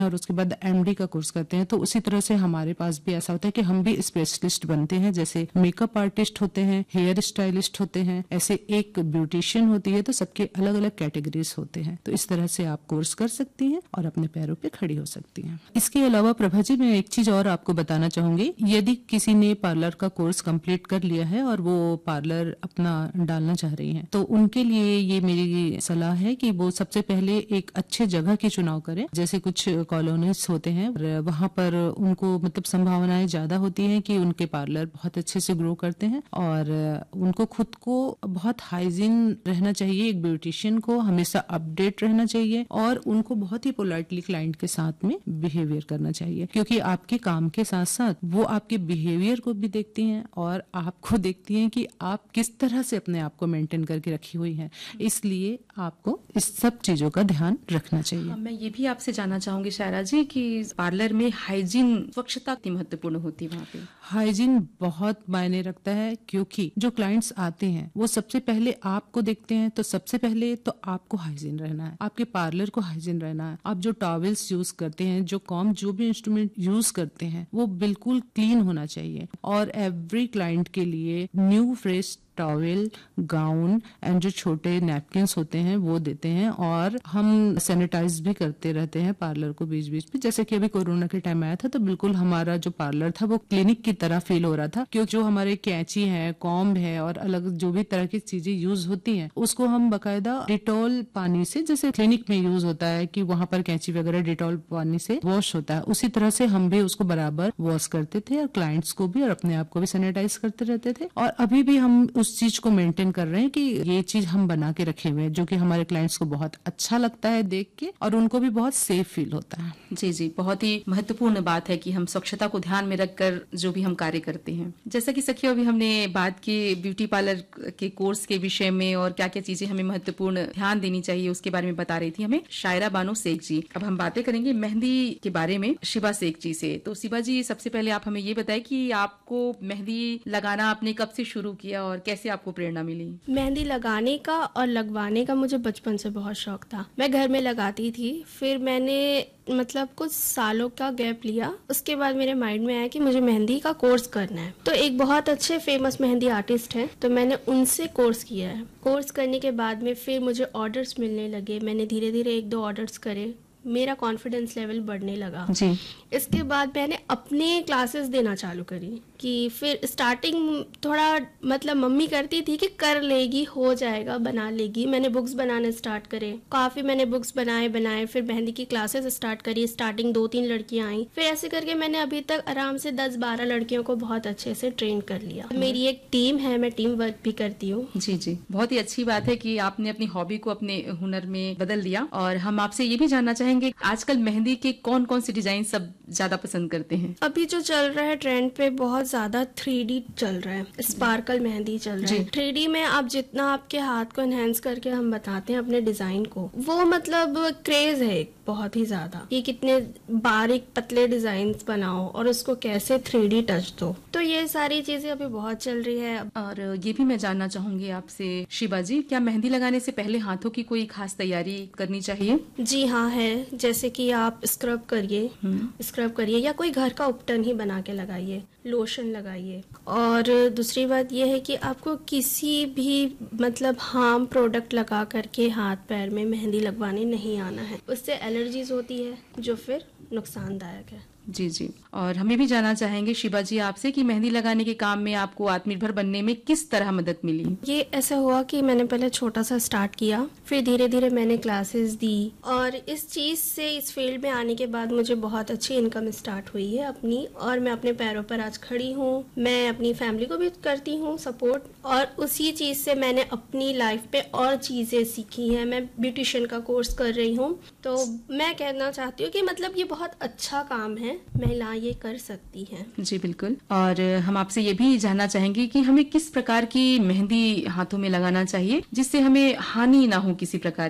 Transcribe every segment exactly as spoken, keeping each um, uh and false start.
और उसके बाद एमडी का कोर्स करते हैं। तो उसी तरह से हमारे पास भी ऐसा होता है कि हम भी स्पेशलिस्ट बनते हैं, जैसे मेकअप आर्टिस्ट होते हैं, हेयर स्टाइलिस्ट होते हैं, ऐसे एक ब्यूटिशियन होती है। तो सबके अलग अलग कैटेगरीज होते हैं। तो इस तरह से आप कोर्स कर सकती हैं और अपने पैरों पे खड़ी हो सकती हैं। इसके अलावा प्रभा जी, मैं एक चीज और आपको बताना चाहूंगी। यदि किसी ने पार्लर का कोर्स कंप्लीट कर लिया है और वो पार्लर अपना डालना चाह रही हैं, तो उनके लिए ये मेरी सलाह है कि वो सबसे पहले एक अच्छे जगह की चुनाव करें। जैसे कुछ कॉलोनीज होते हैं, वहां पर उनको मतलब संभावनाएं ज्यादा होती हैं कि उनके पार्लर बहुत अच्छे से ग्रो करते हैं और उनको खुद को बहुत हाइजीन रहना चाहिए। एक ब्यूटिशियन को हमेशा अपडेट रहना चाहिए और उनको बहुत ही पोलाइटली क्लाइंट के साथ में बिहेवियर करना चाहिए, क्योंकि आपके काम के साथ साथ वो आपके बिहेवियर को भी देखती हैं और आपको देखती हैं कि आप किस तरह से अपने आप को मेंटेन करके रखी हुई हैं। इसलिए आपको इस सब चीजों का ध्यान रखना चाहिए। मैं ये भी आपसे जानना चाहूंगी शायरा जी कि पार्लर में हाइजीन, स्वच्छता कितनी महत्वपूर्ण होती है वहाँ पे? हाइजीन बहुत मायने रखता है, क्योंकि जो क्लाइंट्स आते हैं वो सबसे पहले आपको देखते हैं। तो सबसे पहले तो आपको हाइजीन रहना है, आपके पार्लर को हाइजीन रहना है। आप जो टॉवेल्स यूज करते हैं, जो कॉम, जो भी इंस्ट्रूमेंट यूज करते हैं, वो बिल्कुल क्लीन होना चाहिए। और एवरी क्लाइंट के लिए new fresh towel, gown and जो छोटे नैपकिन्स होते हैं वो देते हैं। और हम सैनिटाइज भी करते रहते हैं पार्लर को बीच बीच में। जैसे कि अभी कोरोना के टाइम आया था तो बिल्कुल हमारा जो पार्लर था वो क्लिनिक की तरह फील हो रहा था, क्योंकि जो हमारे कैंची है, कॉम्ब है और अलग जो भी तरह की चीजें यूज होती हैं उसको हम बकायदा डिटॉल पानी से, जैसे क्लिनिक में यूज होता है कि वहां पर कैंची वगैरह डिटॉल पानी से वॉश होता है, उसी तरह से हम भी उसको बराबर वॉश करते थे और क्लाइंट्स को भी और अपने आप को भी सैनिटाइज करते रहते थे। और अभी भी हम उस चीज को मेंटेन कर रहे हैं कि ये चीज हम बना के रखे हुए हैं, जो कि हमारे क्लाइंट्स को बहुत अच्छा लगता है देख के और उनको भी बहुत सेफ फील होता है। जी जी, बहुत ही महत्वपूर्ण बात है कि हम स्वच्छता को ध्यान में रखकर जो भी हम कार्य करते हैं। जैसा कि सखियों अभी हमने बात की ब्यूटी पार्लर के कोर्स के विषय में और क्या क्या चीजें हमें महत्वपूर्ण ध्यान देनी चाहिए उसके बारे में बता रही थी हमें शायरा बानो शेख जी। अब हम बातें करेंगे मेहंदी के बारे में शिबा शेख जी से। तो शिबा जी, सबसे पहले आप हमें ये बताएं कि आपको मेहंदी लगाना आपने कब से शुरू किया और कैसे आपको प्रेरणा मिली? मेहंदी लगाने का और लगवाने का मुझे बचपन से बहुत शौक था। मैं घर में लगाती थी, फिर मैंने मतलब कुछ सालों का गैप लिया। उसके बाद मेरे माइंड में आया कि मुझे मेहंदी का कोर्स करना है। तो एक बहुत अच्छे फेमस मेहंदी आर्टिस्ट हैं, तो मैंने उनसे कोर्स किया है। कोर्स करने के बाद में फिर मुझे ऑर्डर्स मिलने लगे। मैंने धीरे धीरे एक दो ऑर्डर्स करे, मेरा कॉन्फिडेंस लेवल बढ़ने लगा जी। इसके बाद मैंने अपने क्लासेस देना चालू करी कि फिर स्टार्टिंग थोड़ा मतलब मम्मी करती थी कि कर लेगी, हो जाएगा, बना लेगी। मैंने बुक्स बनाने स्टार्ट करे, काफी मैंने बुक्स बनाए बनाए फिर मेहंदी की क्लासेस स्टार्ट करी। स्टार्टिंग दो तीन लड़कियां आई, फिर ऐसे करके मैंने अभी तक आराम से दस बारह लड़कियों को बहुत अच्छे से ट्रेन कर लिया। मेरी एक टीम है, मैं टीम वर्क भी करती हूँ। जी जी, बहुत ही अच्छी बात है कि आपने अपनी हॉबी को अपने हुनर में बदल दिया। और हम आपसे ये भी जानना चाहेंगे आजकल मेहंदी के कौन कौन सी डिजाइन सब ज्यादा पसंद करते हैं? अभी जो चल रहा है ट्रेंड पे बहुत ज्यादा थ्री डी चल रहा है, स्पार्कल मेहंदी चल रहा है। थ्री डी में आप जितना आपके हाथ को एनहेंस करके हम बताते हैं अपने डिजाइन को, वो मतलब क्रेज है बहुत ही ज्यादा कि कितने बारीक पतले डिजाइन बनाओ और उसको कैसे थ्री डी टच दो। तो ये सारी चीजें अभी बहुत चल रही है। और ये भी मैं जानना चाहूंगी आपसे शिबा जी, क्या मेहंदी लगाने से पहले हाथों की कोई खास तैयारी करनी चाहिए? जी हाँ है, जैसे कि आप स्क्रब करिए, स्क्रब करिए या कोई घर का उपटन ही बना के लगाइए, लोशन लगाइए। और दूसरी बात यह है कि आपको किसी भी मतलब हार्म प्रोडक्ट लगा करके हाथ पैर में मेहंदी लगवाने नहीं आना है, उससे एलर्जीज होती है जो फिर नुकसानदायक है। जी जी, और हमें भी जानना चाहेंगे शिबा जी आपसे कि मेहंदी लगाने के काम में आपको आत्मनिर्भर बनने में किस तरह मदद मिली? ये ऐसा हुआ कि मैंने पहले छोटा सा स्टार्ट किया, फिर धीरे धीरे मैंने क्लासेस दी और इस चीज से, इस फील्ड में आने के बाद मुझे बहुत अच्छी इनकम स्टार्ट हुई है अपनी, और मैं अपने पैरों पर आज खड़ी हूँ। मैं अपनी फैमिली को भी करती हूँ सपोर्ट, और उसी चीज से मैंने अपनी लाइफ पे और चीजें सीखी है। मैं ब्यूटिशियन का कोर्स कर रही हूँ, तो मैं कहना चाहती हूँ कि मतलब ये बहुत अच्छा काम है, महिलाएं ये कर सकती हैं। जी बिल्कुल। और हम आपसे ये भी जानना चाहेंगे कि हमें किस प्रकार की मेहंदी हाथों में लगाना चाहिए जिससे हमें हानि ना हो किसी प्रकार की?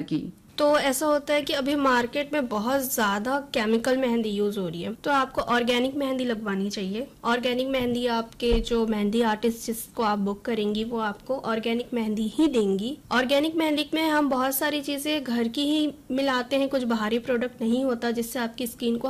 तो ऐसा होता है कि अभी मार्केट में बहुत ज़्यादा केमिकल मेहंदी यूज़ हो रही है, तो आपको ऑर्गेनिक मेहंदी लगवानी चाहिए। ऑर्गेनिक मेहंदी आपके जो मेहंदी आर्टिस्ट जिसको आप बुक करेंगी वो आपको ऑर्गेनिक मेहंदी ही देंगी। ऑर्गेनिक मेहंदी में हम बहुत सारी चीज़ें घर की ही मिलाते हैं, कुछ बाहरी प्रोडक्ट नहीं होता जिससे आपकी स्किन को